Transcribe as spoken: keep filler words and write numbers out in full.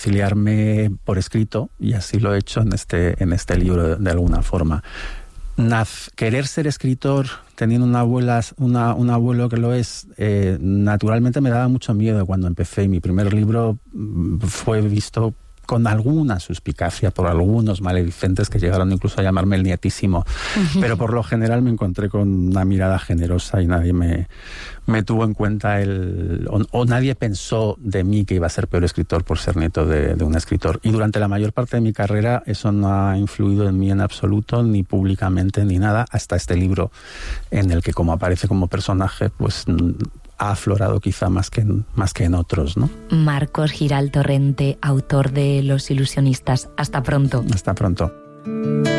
exiliarme por escrito, y así lo he hecho en este, en este libro de, de alguna forma. Naz, querer ser escritor teniendo una abuela, una, un abuelo que lo es, eh, naturalmente me daba mucho miedo cuando empecé. Mi primer libro fue visto con alguna suspicacia por algunos maledicentes que llegaron incluso a llamarme el nietísimo. Uh-huh. Pero por lo general me encontré con una mirada generosa y nadie me, me tuvo en cuenta el, o, o nadie pensó de mí que iba a ser peor escritor por ser nieto de, de un escritor. Y durante la mayor parte de mi carrera eso no ha influido en mí en absoluto, ni públicamente ni nada, hasta este libro en el que, como aparece como personaje, pues ha aflorado quizá más que en, más que en otros, ¿no? Marcos Giral Torrente, autor de Los ilusionistas. Hasta pronto. Hasta pronto.